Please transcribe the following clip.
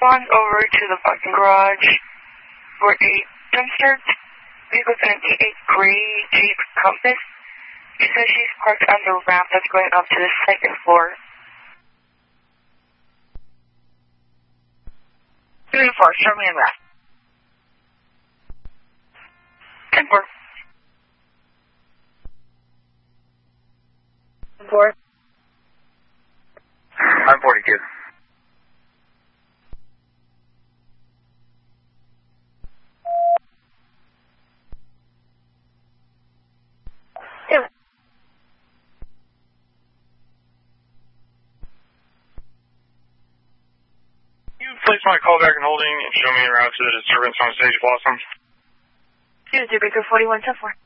respond over to the parking garage for a dumpster. Vehicle's in an 88 gray Jeep Compass. She says she's parked on the ramp that's going up to the second floor. 3-4, show me a left. 10-4. 4. I'm 42. Yeah. Can you place my call back in holding and show me around to the disturbance on Sage Blossom? 2 Baker 41 10-4.